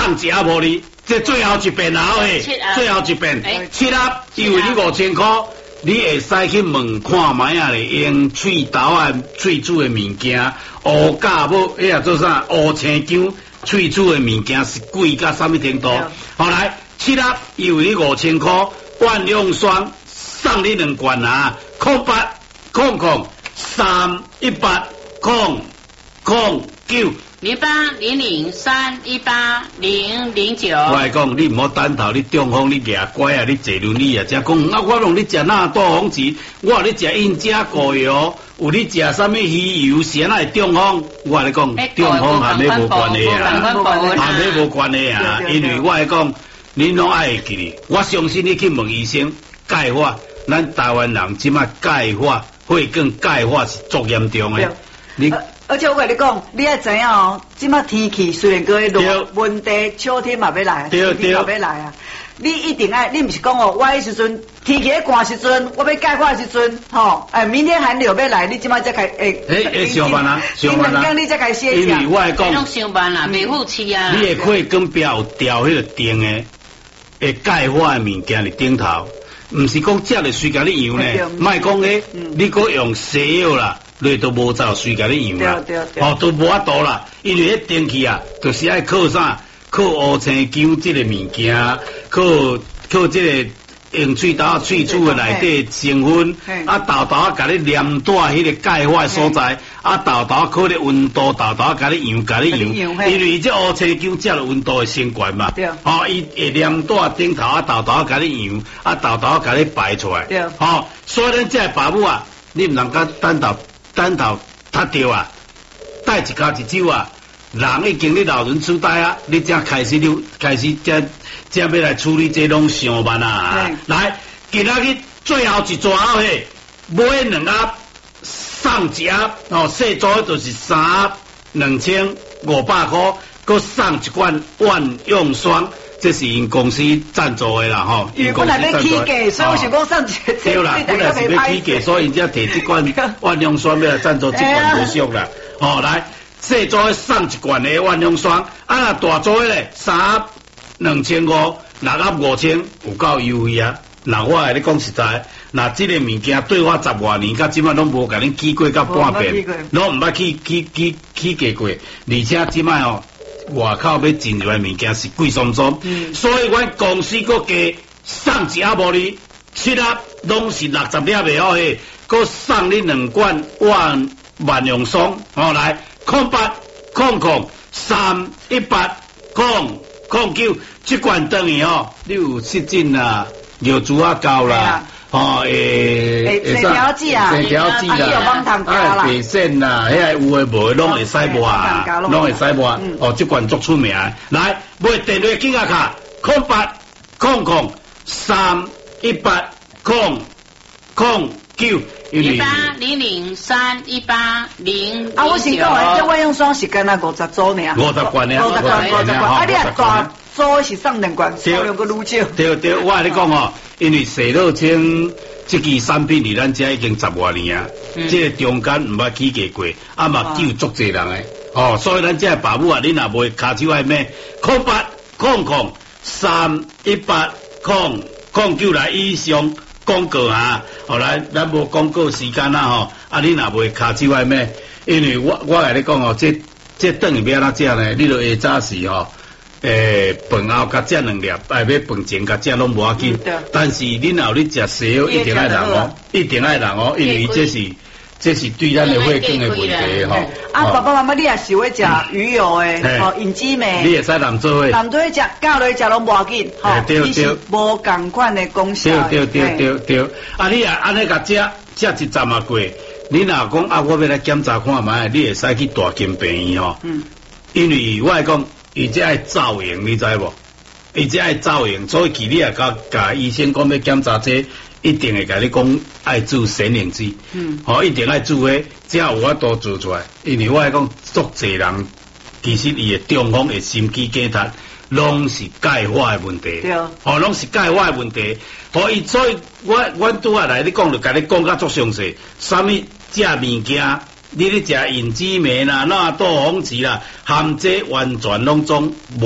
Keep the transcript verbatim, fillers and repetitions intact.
送一盒无哩，这最后一遍啊嘿，最后一遍，七盒因为你五千块，你会使去问看卖啊咧，用喙豆啊、喙煮的物件，乌甲要迄啊做啥？乌青姜、喙煮的物件是贵甲什么程度？后来七盒因为你五千块，万用霜送你两罐啊，空八空空三一八空空九。 零八零零三一八零零九。 我来讲，你唔好单头，你中风，你牙乖啊，你坐轮椅啊，才讲啊，我拢你食那大红旗，我有你食印加果油，有你食什么鱼油，先来中风。我来讲，中风和你无关系啊，和你无关系啊，因为我来讲，你拢爱记哩。我相信你去问医生，钙化，咱台湾人即马钙化，血管钙化是足严重的。你。 而且我跟你讲，你要知影哦，即马天气虽然搁落温地，秋天嘛要来，秋天嘛要来啊！你一定爱，你唔是讲哦，我迄时阵天气寒时阵，我要钙化时阵，吼，哎，明天寒流要来，你即马才开诶， 诶诶，上班啊，上班啊， 你才开歇因为我来讲， 拢上班啦，袂付气啊。 你的血管壁有调迄个电的，会钙化的物件伫顶头，唔是讲食了随甲你用呢，莫讲诶，你搁用西药啦。你都无走，随甲你用啦，哦，都无法度啦，因为迄电器啊，就是爱靠啥？靠乌青姜这个物件，靠靠这个用喙刀喙煮的内底成分，啊豆豆啊，甲你黏带迄个钙化所在，啊豆豆靠咧温度，豆豆甲你用，甲你用，因为这乌青姜食了温度会升悬嘛，哦，伊会黏带顶头啊豆豆甲你用，啊豆豆甲你排出来，哦，所以咱这爸母啊，你唔能够单头。单头踢掉啊，带一跤一手啊，人已经你老人痴呆啊，你才开始你开始才才要来处理这拢上慢啊。来，今仔日最后一抓嘿，买两盒送一盒哦，细组就是三盒两千五百块，佮送一罐万用霜。这是因公司赞助的啦，吼！ 因公司赞助，所以我想讲上一个对啦，本来是要起价，所以因才摕这罐万用霜要来赞助这罐无俗啦。哦，来，细组送一罐的万用霜，啊，那大组的咧，三盒两千五，六盒五千，有够优惠啊！那我来你讲实在，那这个物件对我十外年，到即摆拢无甲恁起过到半遍，拢毋捌起起起起价过，而且即摆哦。外口要进入的物件是贵松松，嗯、所以阮公司个加送一盒无哩，七盒拢是六十粒袂好诶，佮送你两罐万万用霜，哦来空八空空三一八空空九，这罐等于哦，你有失禁啦，尿珠啊高啦。哦，诶， 诶，生条子啊， 生条子啦，啊，白线啦，迄个有诶无诶，拢会使抹啊，拢会使抹。哦，这款足出名。来，买电话记下卡，空八空空三一八空空九。 一八零零三一八零。 啊，我先讲完，这万用霜是干那五十组呢。 五十罐呢， 五十罐，五十罐。啊，你啊大组是送两罐，数量个愈少。 对对，我跟你讲哦。因为洗脑清这支产品离咱遮已经十外年啊，嗯、这个中间唔捌起价过，啊嘛救足侪人诶，哦，所以咱这爸母啊，你若袂卡手爱咩，空八空空三一八空空九来以上广告啊，后来咱无广告时间啦吼，啊你若袂卡手爱咩，因为我我来你讲哦，这这等于要安怎食呢？你著下早时吼。诶，饭后甲食两粒，哎，要饭前甲食拢无要紧。但是你若有你食西药，一定爱人哦，一定爱人哦，因为这是这是对咱的血管的问题吼。 啊，爸爸妈妈，你也是会食鱼油诶，吼，银枝梅， 你会使南做伙， 南做伙食，教落食拢无要紧，吼，其实无共款的功效。 对对对对对，啊，你也安尼甲食食一站啊过，你若讲啊，我要来检查看卖，你会使去大金病院吼。嗯。因为我来讲。伊只爱造营，你知无？伊只爱造营，所以其你也甲甲医生讲要检查这，一定会甲你讲爱注显影剂，嗯，吼、哦，一定爱注诶，才有法度做出来。因为我来讲，足侪人其实伊诶中风诶心肌梗塞，拢是钙化诶问题，对，哦，拢是钙化诶问题。所以，所以我我拄下来你讲就甲你讲甲足详细，啥物食物件。你咧食银枝梅啦、纳豆红旗啦，含这完全拢总。